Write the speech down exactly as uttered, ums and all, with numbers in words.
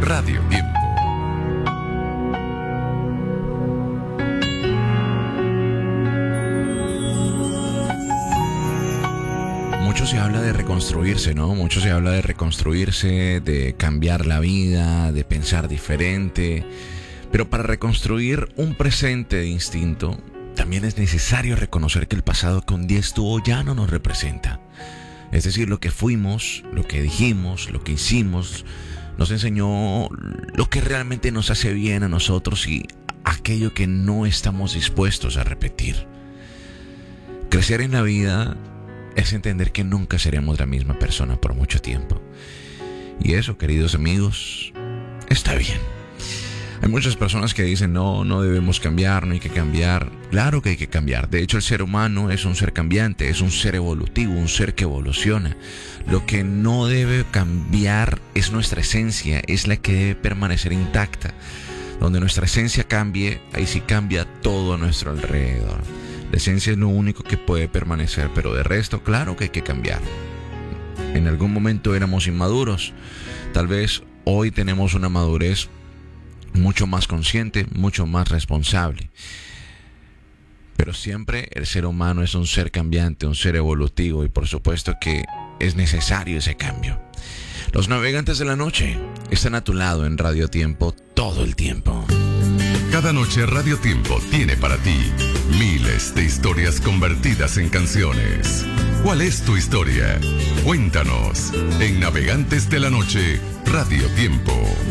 Radio Tiempo. Mucho se habla de reconstruirse, ¿no? Mucho se habla de reconstruirse, de cambiar la vida, de pensar diferente. Pero para reconstruir un presente de instinto, también es necesario reconocer que el pasado que un día estuvo ya no nos representa. Es decir, lo que fuimos, lo que dijimos, lo que hicimos, nos enseñó lo que realmente nos hace bien a nosotros y aquello que no estamos dispuestos a repetir. Crecer en la vida es entender que nunca seremos la misma persona por mucho tiempo. Y eso, queridos amigos, está bien. Hay muchas personas que dicen, no, no debemos cambiar, no hay que cambiar. Claro que hay que cambiar. De hecho, el ser humano es un ser cambiante, es un ser evolutivo, un ser que evoluciona. Lo que no debe cambiar es nuestra esencia, es la que debe permanecer intacta. Donde nuestra esencia cambie, ahí sí cambia todo a nuestro alrededor. La esencia es lo único que puede permanecer, pero de resto, claro que hay que cambiar. En algún momento éramos inmaduros. Tal vez hoy tenemos una madurez mucho más consciente, mucho más responsable. Pero siempre el ser humano es un ser cambiante, un ser evolutivo, y por supuesto que es necesario ese cambio. Los navegantes de la noche están a tu lado en Radio Tiempo todo el tiempo. Cada noche Radio Tiempo tiene para ti miles de historias convertidas en canciones. ¿Cuál es tu historia? Cuéntanos en Navegantes de la Noche, Radio Tiempo.